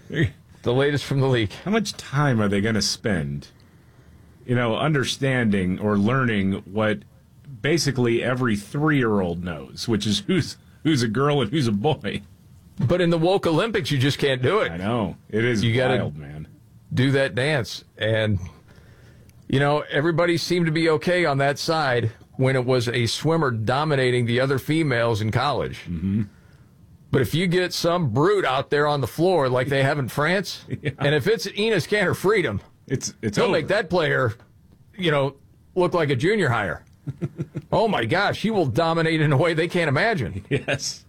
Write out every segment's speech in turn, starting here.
The latest from the leak. How much time are they going to spend, understanding or learning what basically every 3-year-old knows, which is who's a girl and who's a boy? But in the woke Olympics, you just can't do it. I know. It is wild, man. Do that dance. And, everybody seemed to be okay on that side when it was a swimmer dominating the other females in college. Mm-hmm. But if you get some brute out there on the floor like they have in France, and if it's Enes Kanter Freedom, he'll over. make that player, look like a junior hire. Oh, my gosh, he will dominate in a way they can't imagine. Yes.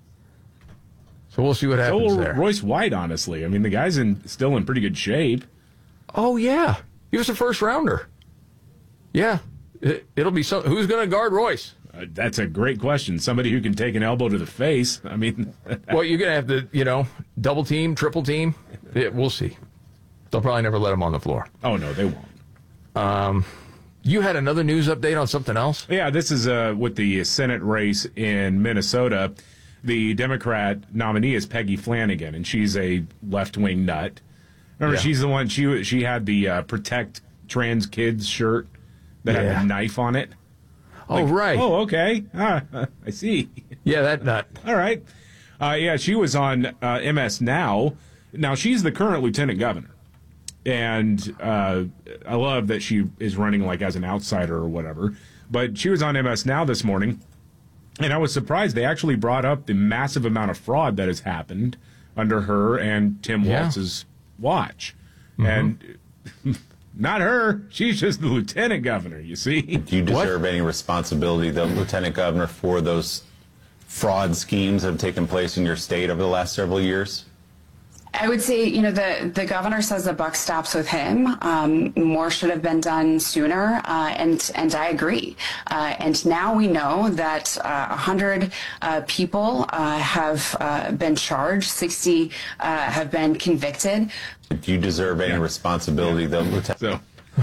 So we'll see what happens there. Royce White, honestly. I mean, the guy's still in pretty good shape. Oh, yeah. He was a first-rounder. Yeah. It'll be some. Who's going to guard Royce? That's a great question. Somebody who can take an elbow to the face. I mean, well, you're going to have to, double team, triple team. We'll see. They'll probably never let him on the floor. Oh, no, they won't. You had another news update on something else? Yeah, this is with the Senate race in Minnesota. The Democrat nominee is Peggy Flanagan, and she's a left-wing nut. Remember, she's the one, she had the Protect Trans Kids shirt that had a knife on it. Oh, right. Oh, okay. I see. Yeah, that nut. All right. She was on MS Now. Now, she's the current lieutenant governor. And I love that she is running like as an outsider or whatever. But she was on MS Now this morning. And I was surprised they actually brought up the massive amount of fraud that has happened under her and Tim Walz's watch. And not her. She's just the lieutenant governor, you see. Do you deserve any responsibility, though, Lieutenant Governor, for those fraud schemes that have taken place in your state over the last several years? I would say, the governor says the buck stops with him. More should have been done sooner, and I agree. And now we know that 100 people have been charged, 60 have been convicted. Do you deserve any responsibility, though, Lieutenant? So,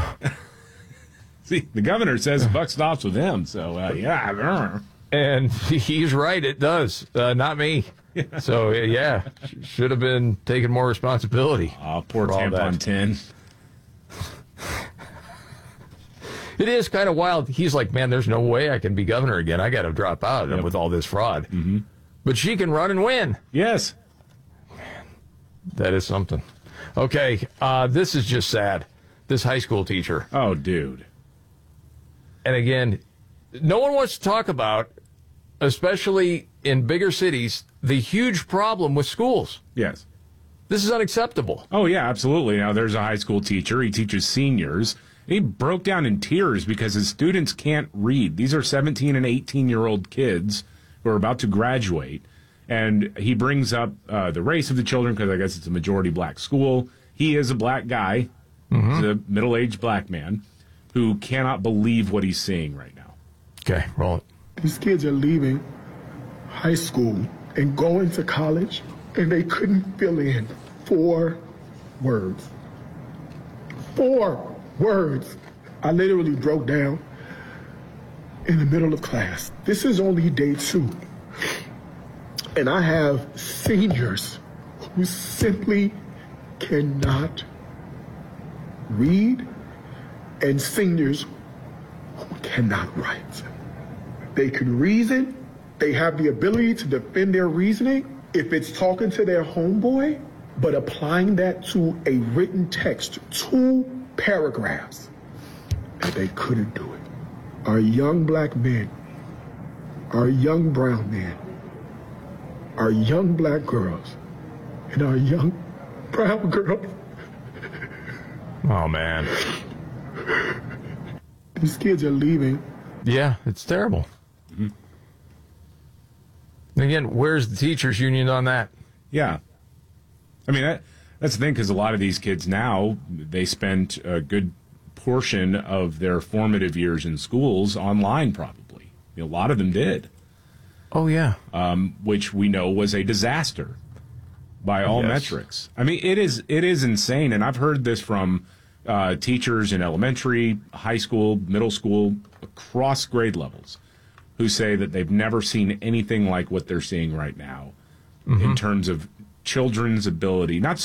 see, the governor says the buck stops with him. So, And he's right, it does. Not me. So, should have been taking more responsibility. Oh, poor Tampon 10. It is kind of wild. He's like, man, there's no way I can be governor again. I got to drop out with all this fraud. Mm-hmm. But she can run and win. Yes. Man, that is something. Okay, this is just sad. This high school teacher. Oh, dude. And again, no one wants to talk about, especially in bigger cities, the huge problem with schools. Yes. This is unacceptable. Oh, yeah, absolutely. Now, there's a high school teacher. He teaches seniors. He broke down in tears because his students can't read. These are 17 and 18-year-old kids who are about to graduate. And he brings up the race of the children because I guess it's a majority black school. He is a black guy. Mm-hmm. He's a middle-aged black man who cannot believe what he's seeing right now. Okay, roll it. These kids are leaving high school and going to college, and they couldn't fill in 4 words. 4 words. I literally broke down in the middle of class. This is only day 2. And I have seniors who simply cannot read and seniors who cannot write. They can reason. They have the ability to defend their reasoning if it's talking to their homeboy, but applying that to a written text, 2 paragraphs, and they couldn't do it. Our young black men, our young brown men, our young black girls, and our young brown girls. Oh, man. These kids are leaving. Yeah, it's terrible. Mm-hmm. Again, where's the teachers' union on that? Yeah. I mean, that's the thing, because a lot of these kids now, they spent a good portion of their formative years in schools online, probably. A lot of them did. Oh, yeah. Which we know was a disaster by all metrics. I mean, it is insane, and I've heard this from teachers in elementary, high school, middle school, across grade levels, who say that they've never seen anything like what they're seeing right now in terms of children's ability, not